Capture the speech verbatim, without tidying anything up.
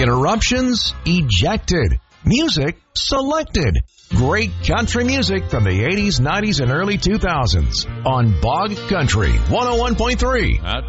Interruptions ejected. Music selected. Great country music from the eighties, nineties, and early two thousands on Bog Country one oh one point three.